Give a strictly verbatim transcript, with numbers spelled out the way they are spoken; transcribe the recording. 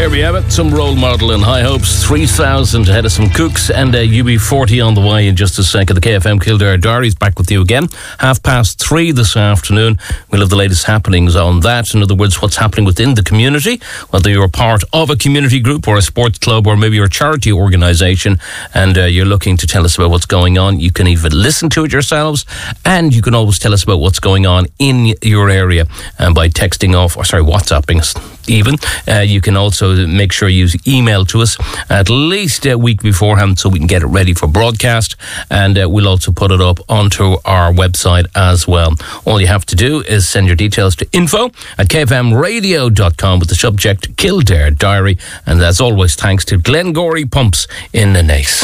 There we have it. Some role model in high hopes. three thousand ahead of some Cooks and uh, U B forty on the way in just a second. The K F M Kildare Diary's back with you again. Half past three this afternoon. We'll have the latest happenings on that. In other words, what's happening within the community. Whether you're a part of a community group or a sports club or maybe you're a charity organisation and uh, you're looking to tell us about what's going on, you can even listen to it yourselves and you can always tell us about what's going on in your area and by texting off, or sorry, WhatsApping us even. Uh, you can also make sure you email to us at least a week beforehand so we can get it ready for broadcast, and uh, we'll also put it up onto our website as well. All you have to do is send your details to info at k f m radio dot com with the subject Kildare Diary, and as always, thanks to Glengorry Pumps in the Nace.